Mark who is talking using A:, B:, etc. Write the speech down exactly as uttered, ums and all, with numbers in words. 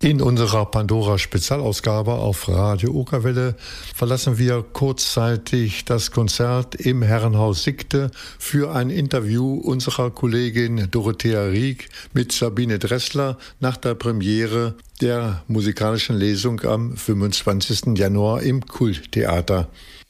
A: In unserer Pandora-Spezialausgabe auf Radio Okerwelle verlassen wir kurzzeitig das Konzert im Herrenhaus Siegte für ein Interview unserer Kollegin Dorothea Rieck mit Sabine Dressler nach der Premiere der musikalischen Lesung am fünfundzwanzigsten Januar im Kulttheater.